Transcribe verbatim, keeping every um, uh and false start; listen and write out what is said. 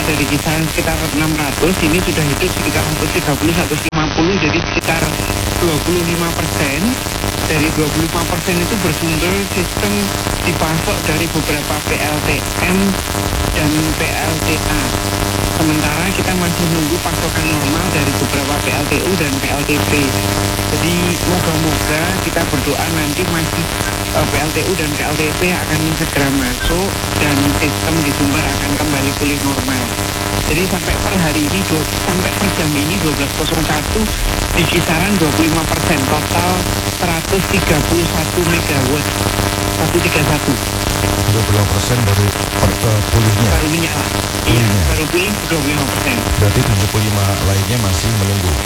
dari kisaran sekitar enam ratus, ini sudah hidup sekitar seratus tiga puluh sampai seratus lima puluh, jadi sekitar dua puluh lima persen. Dari dua puluh lima persen itu bersumber sistem dipasok dari beberapa P L T M dan P L T A. Sementara kita masih nunggu pasokan normal dari beberapa P L T U dan P L T B. Jadi moga-moga kita berdoa nanti masih uh, P L T U dan P L T B akan segera masuk dan sistem di Sumber akan kembali pulih normal. Jadi sampai per hari ini, dua, sampai per jam ini dua belas nol satu di kisaran dua puluh lima persen, total seratus tiga puluh satu megawatt, seratus tiga puluh satu. dua puluh lima persen baru per, uh, pulihnya. Baru menyala. Iya, baru pulih dua puluh lima persen. Berarti tujuh puluh lima lainnya masih menunggu.